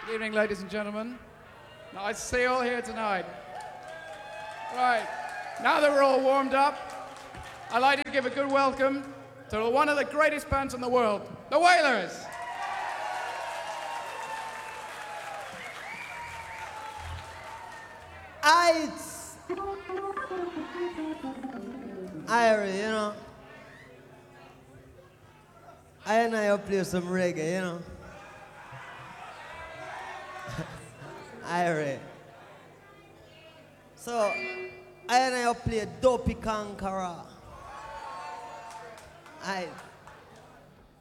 Good evening, ladies and gentlemen. Nice to see you all here tonight. Right, now that we're all warmed up, I'd like to give a good welcome to one of the greatest bands in the world, the Wailers. Irie, you know. I and I play some reggae, you know. Irie. So, I and I play Dopey Conqueror. I